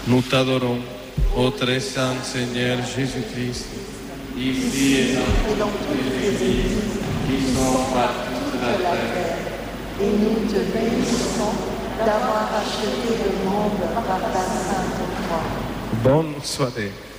Nous t'adorons, ô très saint Seigneur Jésus-Christ, ici et dans toutes les églises qui sont par toute la terre. Et nous te bénissons d'avoir acheté le monde par ta sainte croix. Bonne soirée.